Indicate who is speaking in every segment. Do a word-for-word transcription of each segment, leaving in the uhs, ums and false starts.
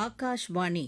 Speaker 1: ஆகாஷ்வாணி.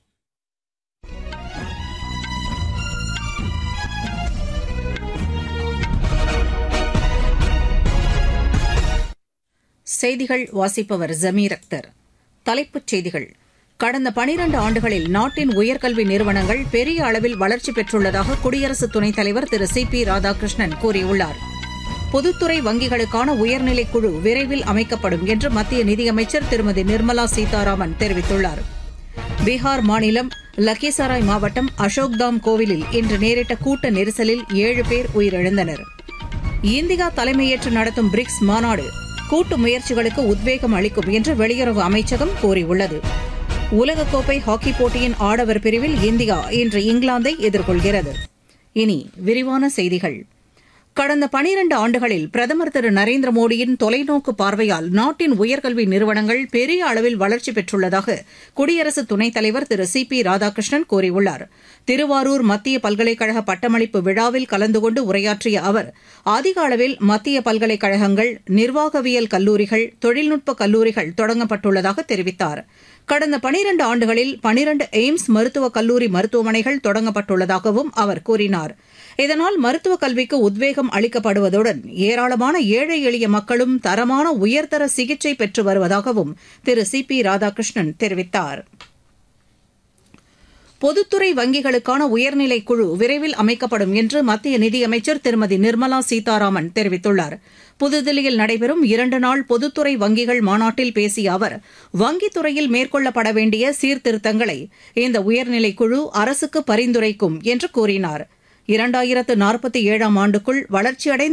Speaker 1: செய்திகள் வாசிப்பவர் ஜமீர் அக்தர். தலைப்புச் செய்திகள். கடந்த பனிரண்டு ஆண்டுகளில் நாட்டின் உயர்கல்வி நிறுவனங்கள் பெரிய அளவில் வளர்ச்சி பெற்றுள்ளதாக குடியரசு துணைத் தலைவர் திரு சி பி ராதாகிருஷ்ணன் கூறியுள்ளார். பொதுத்துறை வங்கிகளுக்கான உயர்நிலைக் குழு விரைவில் அமைக்கப்படும் என்று மத்திய நிதியமைச்சர் திருமதி நிர்மலா சீதாராமன் தெரிவித்துள்ளார். பீகார் மாநிலம் லக்கிசராய் மாவட்டம் அசோக்தாம் கோவிலில் இன்று நேரிட்ட கூட்ட நெரிசலில் ஏழு பேர் உயிரிழந்தனர். இந்தியா தலைமையேற்று நடத்தும் பிரிக்ஸ் மாநாடு கூட்டு முயற்சிகளுக்கு உத்வேகம் அளிக்கும் என்று வெளியுறவு அமைச்சகம் கூறியுள்ளது. உலகக்கோப்பை ஹாக்கிப் போட்டியின் ஆடவர் பிரிவில் இந்தியா இன்று இங்கிலாந்தை எதிர்கொள்கிறது. இனி விரிவான செய்திகள். கடந்த பனிரண்டு ஆண்டுகளில் பிரதமர் திரு நரேந்திர மோடியின் தொலைநோக்கு பார்வையால் நாட்டின் உயர்கல்வி நிறுவனங்கள் பெரிய அளவில் வளர்ச்சி பெற்றுள்ளதாக குடியரசு துணைத் தலைவர் திரு சி பி ராதாகிருஷ்ணன் கூறியுள்ளார். திருவாரூர் மத்திய பல்கலைக்கழக பட்டமளிப்பு விழாவில் கலந்து கொண்டு உரையாற்றிய அவர் அதிக அளவில் மத்திய பல்கலைக்கழகங்கள், நிர்வாகவியல் கல்லூரிகள், தொழில்நுட்ப கல்லூரிகள் தொடங்கப்பட்டுள்ளதாக தெரிவித்தார். கடந்த பனிரண்டு ஆண்டுகளில் பனிரண்டு எய்ம்ஸ் மருத்துவக் கல்லூரி மருத்துவமனைகள் தொடங்கப்பட்டுள்ளதாகவும் அவர் கூறினார். இதனால் மருத்துவக் கல்விக்கு உத்வேகம் அளிக்கப்படுவதுடன் ஏராளமான ஏழை எளிய மக்களும் தரமான உயர்தர சிகிச்சை பெற்று வருவதாகவும் திரு சி பி ராதாகிருஷ்ணன் தெரிவித்தார். பொதுத்துறை வங்கிகளுக்கான உயர்நிலைக் குழு விரைவில் அமைக்கப்படும் என்று மத்திய நிதியமைச்சர் திருமதி நிர்மலா சீதாராமன் தெரிவித்துள்ளார். புதுதில்லியில் நடைபெறும் இரண்டு நாள் பொதுத்துறை வங்கிகள் மாநாட்டில் பேசிய அவர் வங்கித் துறையில் மேற்கொள்ளப்பட வேண்டிய சீர்திருத்தங்களை இந்த உயர்நிலைக் குழு அரசுக்கு பரிந்துரைக்கும் என்று கூறினார். இரண்டாயிரத்து நாற்பத்தி ஏழாம் ஆண்டுக்குள் வளர்ச்சியடைந்த